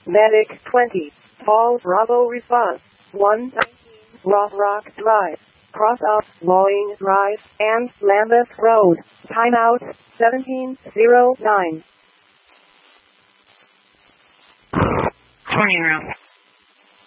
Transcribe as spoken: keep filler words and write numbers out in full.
Medic twenty. Falls Bravo response. one nineteen Rock Rock Drive. Cross up Loing Drive and Lambeth Road. Timeout seventeen oh nine. Morning room.